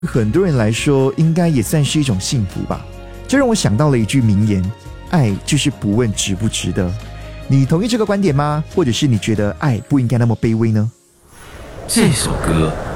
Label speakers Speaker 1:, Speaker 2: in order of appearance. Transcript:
Speaker 1: 很多人来说应该也算是一种幸福吧。这让我想到了一句名言，爱就是不问值不值得。你同意这个观点吗？或者是你觉得爱不应该那么卑微呢？
Speaker 2: 这首歌